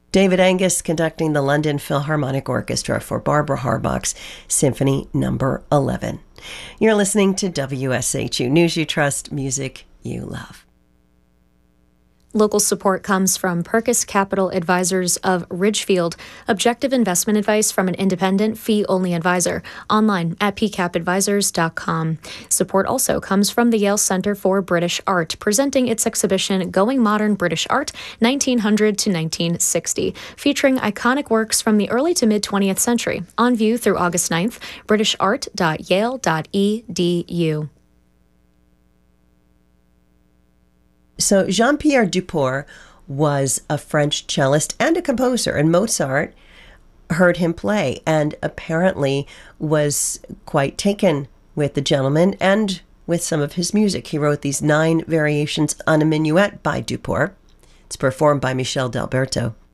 David Angus conducting the London Philharmonic Orchestra for Barbara Harbach's Symphony No. 11. You're listening to WSHU News You Trust, music you love. Local support comes from Perkis Capital Advisors of Ridgefield. Objective investment advice from an independent, fee-only advisor. Online at pcapadvisors.com. Support also comes from the Yale Center for British Art, presenting its exhibition Going Modern British Art, 1900 to 1960, featuring iconic works from the early to mid-20th century. On view through August 9th, britishart.yale.edu. So Jean-Pierre Duport was a French cellist and a composer, and Mozart heard him play and apparently was quite taken with the gentleman and with some of his music. He wrote these 9 variations on a minuet by Duport. It's performed by Michel D'Alberto.